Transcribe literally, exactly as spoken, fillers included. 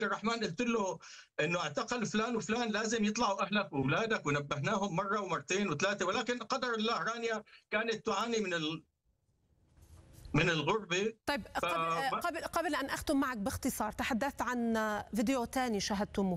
الرحمن قلت له انه اعتقل فلان وفلان لازم يطلعوا اهلك واولادك، ونبهناهم مره ومرتين وثلاثه، ولكن قدر الله رانيا كانت تعاني من ال... من الغربه. طيب قبل قبل قبل ان اختم معك باختصار، تحدثت عن فيديو ثاني شاهدتموه